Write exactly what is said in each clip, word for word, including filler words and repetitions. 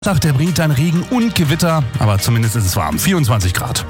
Tag, der bringt dann Regen und Gewitter, aber zumindest ist es warm, vierundzwanzig Grad.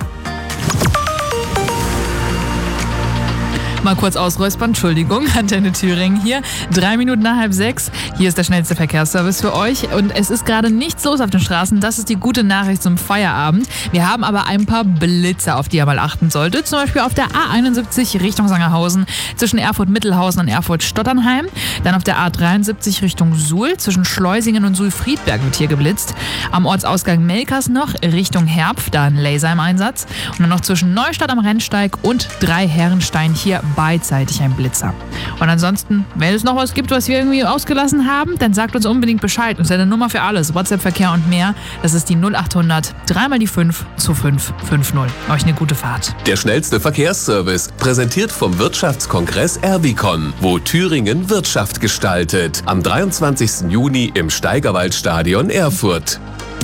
Mal kurz ausräuspern, Entschuldigung, Antenne Thüringen hier. Drei Minuten nach halb sechs. Hier ist der schnellste Verkehrsservice für euch. Und es ist gerade nichts los auf den Straßen. Das ist die gute Nachricht zum Feierabend. Wir haben aber ein paar Blitzer, auf die ihr mal achten solltet. Zum Beispiel auf der A einundsiebzig Richtung Sangerhausen zwischen Erfurt-Mittelhausen und Erfurt-Stotternheim. Dann auf der A dreiundsiebzig Richtung Suhl zwischen Schleusingen und Suhl-Friedberg wird hier geblitzt. Am Ortsausgang Melkers noch Richtung Herpf, da ein Laser im Einsatz. Und dann noch zwischen Neustadt am Rennsteig und Dreiherrenstein hier beidseitig ein Blitzer. Und ansonsten, wenn es noch was gibt, was wir irgendwie ausgelassen haben, dann sagt uns unbedingt Bescheid. Und seine Nummer für alles, WhatsApp-Verkehr und mehr, das ist die null achthundert, dreimal die fünf zu fünf fünf null. Euch eine gute Fahrt. Der schnellste Verkehrsservice, präsentiert vom Wirtschaftskongress Erbicon, wo Thüringen Wirtschaft gestaltet. Am dreiundzwanzigsten Juni im Steigerwaldstadion Erfurt.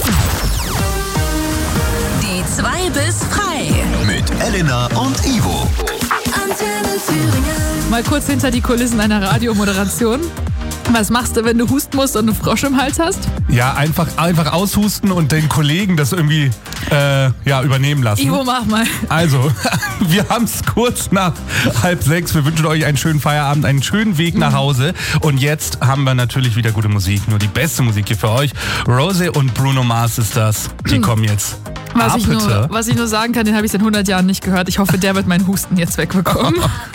Die zwei bis frei. Mit Elena und Ivo. Antenne Thüringen. Mal kurz hinter die Kulissen einer Radiomoderation. Was machst du, wenn du husten musst und einen Frosch im Hals hast? Ja, einfach, einfach aushusten und den Kollegen das irgendwie äh, ja, übernehmen lassen. Ivo, mach mal. Also, wir haben es kurz nach halb sechs. Wir wünschen euch einen schönen Feierabend, einen schönen Weg nach Hause. Und jetzt haben wir natürlich wieder gute Musik. Nur die beste Musik hier für euch. Rose und Bruno Mars ist das. Die kommen jetzt. Was Ah, ich, nur, bitte. was ich nur sagen kann, den habe ich seit hundert Jahren nicht gehört. Ich hoffe, der wird meinen Husten jetzt wegbekommen.